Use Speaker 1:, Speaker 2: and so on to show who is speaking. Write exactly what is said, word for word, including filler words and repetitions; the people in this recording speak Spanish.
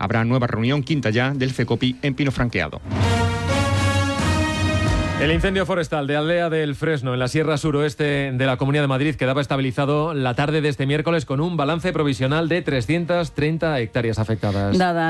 Speaker 1: Habrá nueva reunión, quinta ya, del FECOPI en Pino Franqueado.
Speaker 2: El incendio forestal de Aldea del Fresno, en la Sierra Suroeste de la Comunidad de Madrid, quedaba estabilizado la tarde de este miércoles con un balance provisional de trescientas treinta hectáreas afectadas.
Speaker 3: Dada